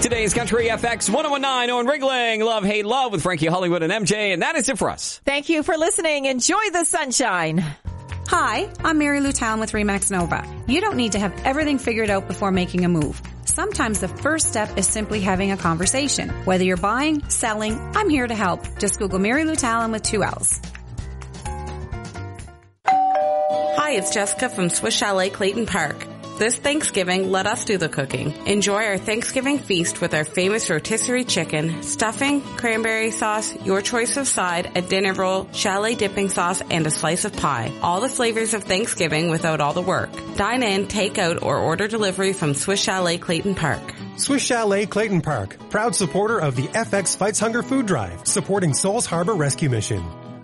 Today's Country FX 1019, Owen Rigling, Love, Hate, Love with Frankie Hollywood and MJ, and that is it for us. Thank you for listening. Enjoy the sunshine. Hi, I'm Mary Lou Town with Remax Nova. You don't need to have everything figured out before making a move. Sometimes the first step is simply having a conversation. Whether you're buying, selling, I'm here to help. Just Google Mary Lou Town with 2 L's. Hi, it's Jessica from Swiss Chalet Clayton Park. This Thanksgiving, let us do the cooking. Enjoy our Thanksgiving feast with our famous rotisserie chicken, stuffing, cranberry sauce, your choice of side, a dinner roll, chalet dipping sauce, and a slice of pie. All the flavors of Thanksgiving without all the work. Dine in, take out, or order delivery from Swiss Chalet Clayton Park. Swiss Chalet Clayton Park, proud supporter of the FX Fights Hunger Food Drive, supporting Souls Harbor Rescue Mission.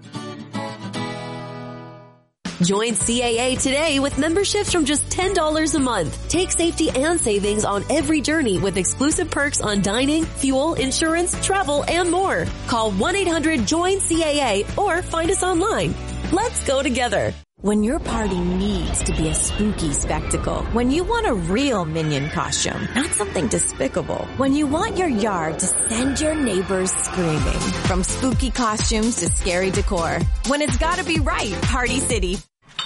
Join CAA today with memberships from just $10 a month. Take safety and savings on every journey with exclusive perks on dining, fuel, insurance, travel, and more. Call 1-800-JOIN-CAA or find us online. Let's go together. When your party needs to be a spooky spectacle. When you want a real Minion costume, not something despicable. When you want your yard to send your neighbors screaming. From spooky costumes to scary decor. When it's gotta be right, Party City.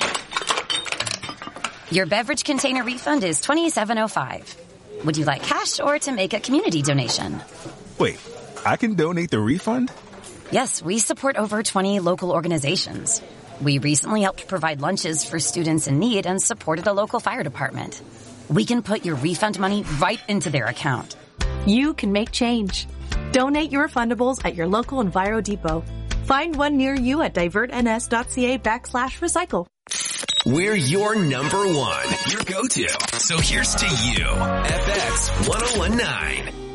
Your beverage container refund is $27.05. Would you like cash or to make a community donation? Wait, I can donate the refund? Yes, we support over 20 local organizations. We recently helped provide lunches for students in need and supported a local fire department. We can put your refund money right into their account. You can make change. Donate your refundables at your local Enviro Depot. Find one near you at divertns.ca/recycle. We're your number one, your go-to. So here's to you. FX 1019.